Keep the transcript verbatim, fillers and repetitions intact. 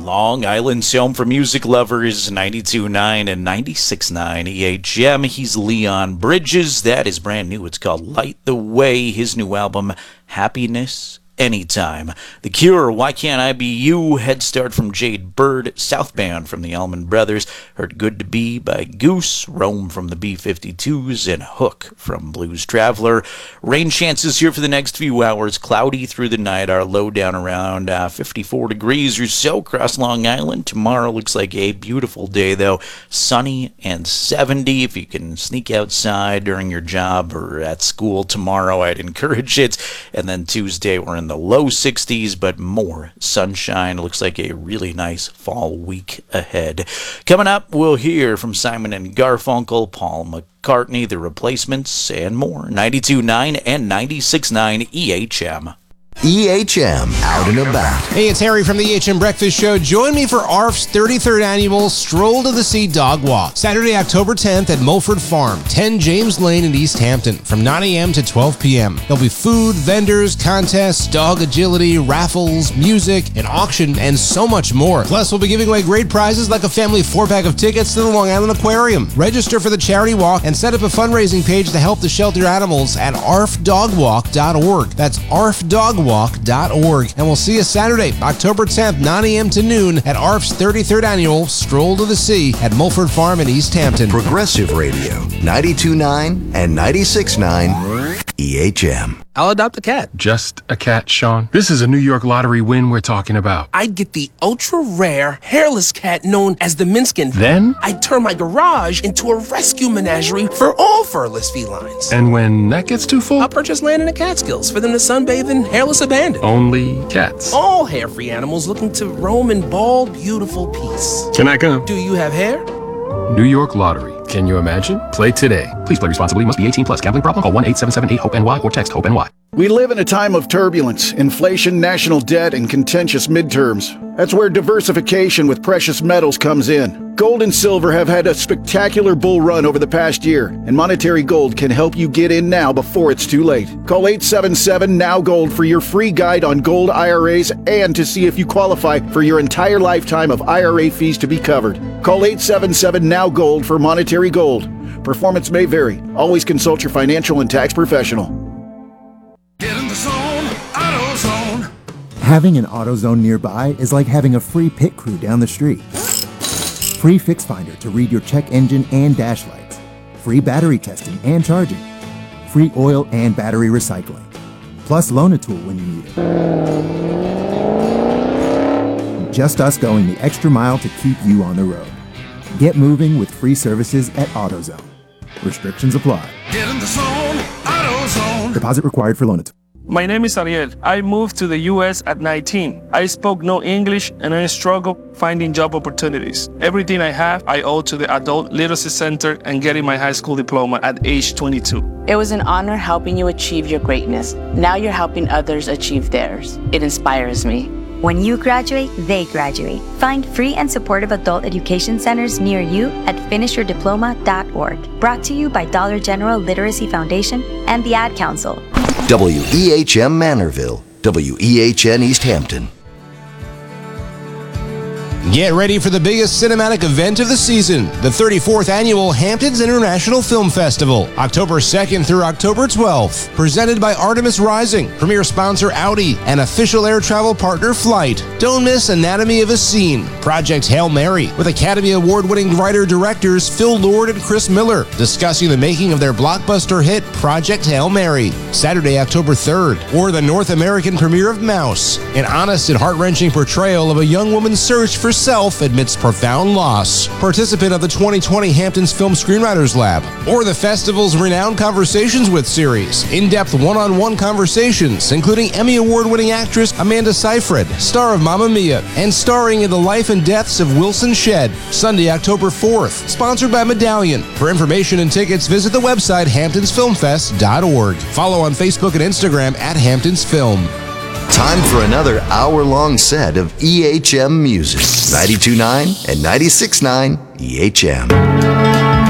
Long Island's home for music lovers, ninety-two point nine and ninety-six point nine E H M. He's Leon Bridges. That is brand new. It's called Light the Way. His new album, Happiness Anytime. The Cure, Why Can't I Be You? Head Start from Jade Bird. Southbound from the Allman Brothers. Heard Good to Be by Goose. Rome from the B fifty-twos. And Hook from Blues Traveler. Rain chances here for the next few hours. Cloudy through the night. Our low down around uh, fifty-four degrees or so across Long Island. Tomorrow looks like a beautiful day, though. Sunny and seventy. If you can sneak outside during your job or at school tomorrow, I'd encourage it. And then Tuesday, we're in the low sixties, but more sunshine. Looks like a really nice fall week ahead. Coming up, we'll hear from Simon and Garfunkel, Paul McCartney, The Replacements, and more. ninety-two point nine and ninety-six point nine E H M. E H M, out and about. Hey, it's Harry from the E H M Breakfast Show. Join me for A R F's thirty-third annual Stroll to the Sea Dog Walk, Saturday, October tenth at Mulford Farm, ten James Lane in East Hampton, from nine a.m. to twelve p.m. There'll be food, vendors, contests, dog agility, raffles, music, an auction, and so much more. Plus, we'll be giving away great prizes like a family four-pack of tickets to the Long Island Aquarium. Register for the charity walk and set up a fundraising page to help the shelter animals at a r f dog walk dot org. That's a r f dog walk dot org. And we'll see you Saturday, October tenth, nine a.m. to noon at A R F's thirty-third annual Stroll to the Sea at Mulford Farm in East Hampton. Progressive Radio, ninety-two point nine and ninety-six point nine E H M. I'll adopt a cat. Just a cat, Sean? This is a New York lottery win we're talking about. I'd get the ultra-rare, hairless cat known as the Minskin. Then? I'd turn my garage into a rescue menagerie for all furless felines. And when that gets too full? I'll purchase land in the Catskills for them to sunbathe in hairless abandon. Only cats. All hair-free animals looking to roam in bald, beautiful peace. Can I come? Do you have hair? New York Lottery. Can you imagine? Play today. Please play responsibly. Must be eighteen plus. Gambling problem? Call one eight seven seven eight hope N Y or text HOPE-N Y. We live in a time of turbulence, inflation, national debt, and contentious midterms. That's where diversification with precious metals comes in. Gold and silver have had a spectacular bull run over the past year, and Monetary Gold can help you get in now before it's too late. Call eight seven seven N O W Gold for your free guide on gold I R As and to see if you qualify for your entire lifetime of I R A fees to be covered. Call eight seven seven N O W Gold for Monetary Gold. Performance may vary. Always consult your financial and tax professional. Get in the zone, AutoZone. Having an AutoZone nearby is like having a free pit crew down the street. Free Fix Finder to read your check engine and dash lights. Free battery testing and charging. Free oil and battery recycling. Plus Loan-A-Tool when you need it. Just us going the extra mile to keep you on the road. Get moving with free services at AutoZone. Restrictions apply. Get in the zone, AutoZone. Deposit required for Loan-A-Tool. My name is Ariel. I moved to the U S at nineteen. I spoke no English and I struggled finding job opportunities. Everything I have, I owe to the Adult Literacy Center and getting my high school diploma at age twenty-two. It was an honor helping you achieve your greatness. Now you're helping others achieve theirs. It inspires me. When you graduate, they graduate. Find free and supportive adult education centers near you at finish your diploma dot org. Brought to you by Dollar General Literacy Foundation and the Ad Council. W E H M Manorville, W E H N East Hampton. Get ready for the biggest cinematic event of the season, the thirty-fourth Annual Hamptons International Film Festival, October second through October twelfth. Presented by Artemis Rising, premier sponsor Audi, and official air travel partner Flight. Don't miss Anatomy of a Scene, Project Hail Mary, with Academy Award-winning writer-directors Phil Lord and Chris Miller, discussing the making of their blockbuster hit Project Hail Mary, Saturday, October third. Or the North American premiere of Mouse, an honest and heart-wrenching portrayal of a young woman's search for self amidst profound loss. Participant of the twenty twenty Hamptons Film Screenwriters Lab. Or the festival's renowned Conversations With series, in-depth one-on-one conversations, including Emmy Award-winning actress Amanda Seyfried, star of Mamma Mia, and starring in the life and deaths of Wilson Shedd, Sunday, October fourth. Sponsored by Medallion. For information and tickets, visit the website hamptons film fest dot org. Follow on Facebook and Instagram at Hamptons Film. Time for another hour-long set of E H M music. ninety-two point nine and ninety-six point nine E H M.